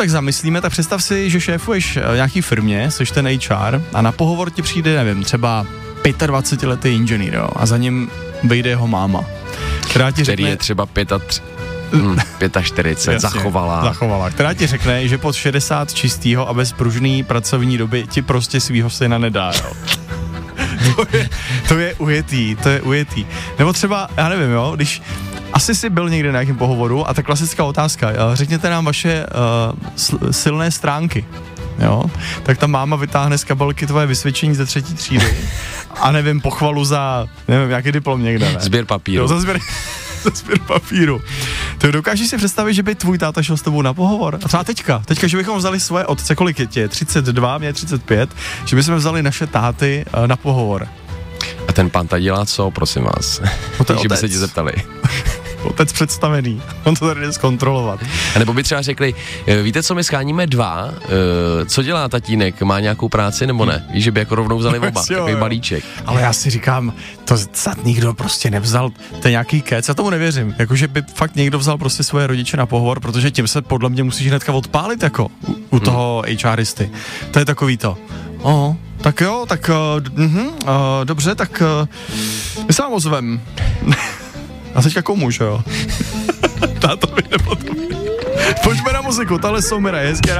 tak zamyslíme, tak představ si, že šéfuješ nějaký firmě, seš ten HR a na pohovor ti přijde, nevím, třeba 25letý inženýr, jo, a za ním vejde jeho máma, která ti řekne, je třeba 45, zachovala, která ti řekne, že pod 60 čistýho a bez pružný pracovní doby ti prostě svýho syna nedá, jo. To je ujetý. Nebo třeba, já nevím, jo, když asi jsi byl někde na nějakém pohovoru a ta klasická otázka, řekněte nám vaše silné stránky, jo, tak ta máma vytáhne z kabelky tvoje vysvědčení ze 3. třídy a nevím, pochvalu za, nevím, jaký diplom někde, ne? Sběr papíru. Jo, za sběr papíru. To dokážeš si představit, že by tvůj táta šel s tebou na pohovor? A třeba teďka, že bychom vzali svoje otce, kolik je tě? 32, mě 35, že bychom vzali naše táty na pohovor. A ten pán tady dělá co, prosím vás? Takže by se ti zeptali. Otec představený, on to tady jde zkontrolovat. A nebo by třeba řekli, víte co, my scháníme 2, co dělá tatínek, má nějakou práci nebo ne? Víš, že by jako rovnou vzali oba, takový balíček. Ale já si říkám, to snad nikdo prostě nevzal, to je nějaký kec, já tomu nevěřím, jakože by fakt někdo vzal prostě svoje rodiče na pohovor, protože tím se podle mě musíš hnedka odpálit jako u toho HRisty. To je takový to. Tak jo, tak dobře, tak my se vám ozvem. A teďka komu, že jo? Tátovi nebo tobě. Pojďme na muziku, tahle jsou Mira, hezké